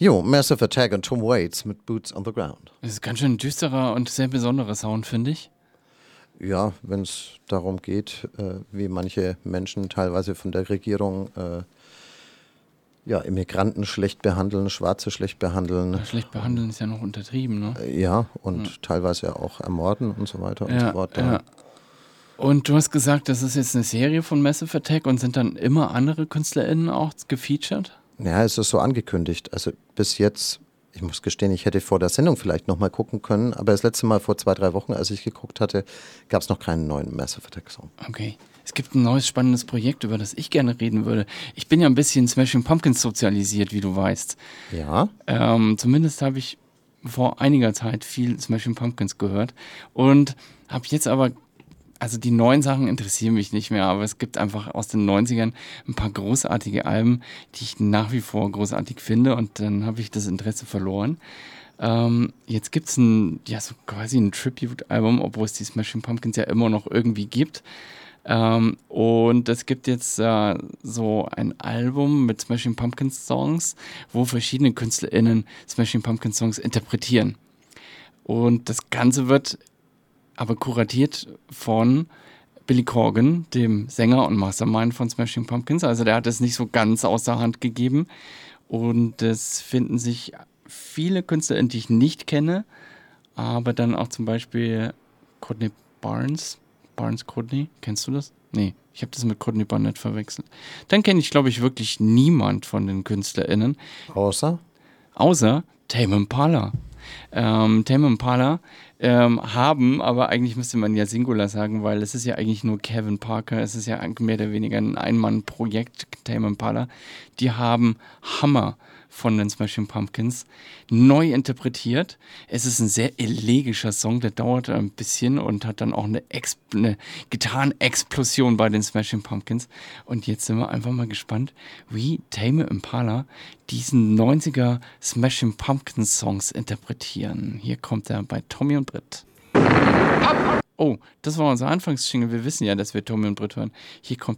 Jo, Massive Attack und Tom Waits mit Boots on the Ground. Das ist ganz schön ein düsterer und sehr besonderer Sound, finde ich. Ja, wenn es darum geht, wie manche Menschen teilweise von der Regierung Immigranten schlecht behandeln, Schwarze schlecht behandeln. Ja, schlecht behandeln ist ja noch untertrieben, ne? Ja, und teilweise auch ermorden und so weiter und so fort. Ja. Und du hast gesagt, das ist jetzt eine Serie von Massive Attack und sind dann immer andere KünstlerInnen auch gefeatured? Ja, es ist so angekündigt. Also bis jetzt, ich muss gestehen, ich hätte vor der Sendung vielleicht nochmal gucken können, aber das letzte Mal vor 2-3 Wochen, als ich geguckt hatte, gab es noch keinen neuen Massive Attack Song. Okay. Es gibt ein neues spannendes Projekt, über das ich gerne reden würde. Ich bin ja ein bisschen Smashing Pumpkins sozialisiert, wie du weißt. Ja? Zumindest habe ich vor einiger Zeit viel Smashing Pumpkins gehört und habe jetzt aber, also die neuen Sachen interessieren mich nicht mehr, aber es gibt einfach aus den 90ern ein paar großartige Alben, die ich nach wie vor großartig finde und dann habe ich das Interesse verloren. Jetzt gibt es so quasi ein Tribute-Album, obwohl es die Smashing Pumpkins ja immer noch irgendwie gibt. Und es gibt jetzt so ein Album mit Smashing Pumpkins Songs, wo verschiedene KünstlerInnen Smashing Pumpkins Songs interpretieren. Und das Ganze wird aber kuratiert von Billy Corgan, dem Sänger und Mastermind von Smashing Pumpkins. Also der hat es nicht so ganz außer Hand gegeben. Und es finden sich viele KünstlerInnen, die ich nicht kenne, aber dann auch zum Beispiel Courtney Barnes Courtney, kennst du das? Nee, ich habe das mit Courtney Barnett verwechselt. Dann kenne ich, glaube ich, wirklich niemand von den KünstlerInnen. Außer Tame Impala. Tame Impala haben, aber eigentlich müsste man ja Singular sagen, weil es ist ja eigentlich nur Kevin Parker, es ist ja mehr oder weniger ein Ein-Mann-Projekt, Tame Impala. Die haben Hammer von den Smashing Pumpkins neu interpretiert. Es ist ein sehr elegischer Song, der dauert ein bisschen und hat dann auch eine Gitarrenexplosion bei den Smashing Pumpkins. Und jetzt sind wir einfach mal gespannt, wie Tame Impala diesen 90er Smashing Pumpkins Songs interpretieren. Hier kommt er bei Tommy und Britt. Oh, das war unser Anfangsjingle. Wir wissen ja, dass wir Tommy und Britt hören. Hier kommt